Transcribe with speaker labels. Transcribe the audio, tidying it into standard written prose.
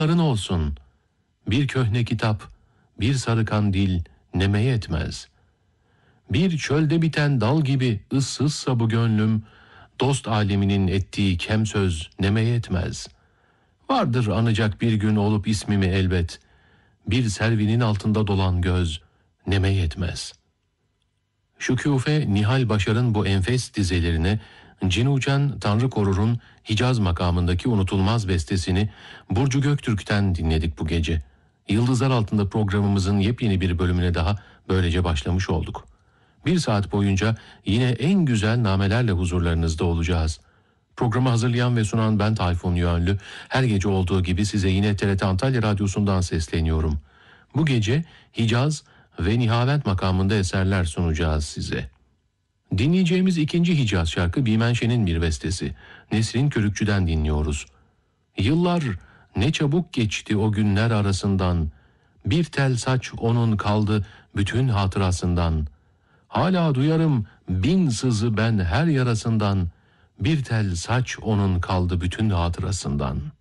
Speaker 1: Ların olsun. Bir köhne kitap, bir sarı kandil neme yetmez. Bir çölde biten dal gibi ıssızsa bu gönlüm, dost aleminin ettiği kem söz neme yetmez. Vardır anacak bir gün olup ismimi elbet, bir selvinin altında dolan göz neme yetmez. Şükûfe Nihal Başar'ın bu enfes dizelerine Cinucan Tanrı Korur'un Hicaz makamındaki unutulmaz bestesini Burcu Göktürk'ten dinledik bu gece. Yıldızlar Altında programımızın yepyeni bir bölümüne daha böylece başlamış olduk. Bir saat boyunca yine en güzel namelerle huzurlarınızda olacağız. Programı hazırlayan ve sunan ben Tayfun Yönlü. Her gece olduğu gibi size yine TRT Antalya Radyosu'ndan sesleniyorum. Bu gece Hicaz ve Nihavent makamında eserler sunacağız size. Dinleyeceğimiz ikinci Hicaz şarkı Bimenşe'nin bir bestesi. Nesrin Körükçü'den dinliyoruz. Yıllar ne çabuk geçti o günler arasından, bir tel saç onun kaldı bütün hatırasından. Hala duyarım bin sızı ben her yarasından, bir tel saç onun kaldı bütün hatırasından.''